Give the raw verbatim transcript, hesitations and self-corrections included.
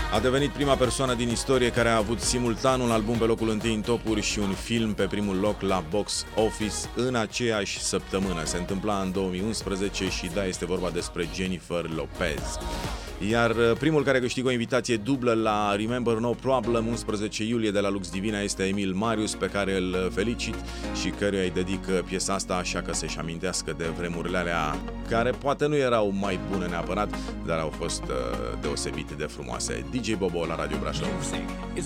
A devenit prima persoană din istorie care a avut simultan un album pe locul întâi în topuri și un film pe primul loc la box office în aceeași săptămână. Se întâmpla în două mii unsprezece și da, este vorba despre Jennifer Lopez. Iar primul care câștigă o invitație dublă la Remember No Problem, unsprezece iulie, de la Lux Divina, este Emil Marius, pe care îl felicit și căruia îi dedic piesa asta, așa că să-și amintească de vremurile alea care poate nu erau mai bune neapărat, dar au fost uh, deosebit de frumoase. D J Bobo la Radio Brașov.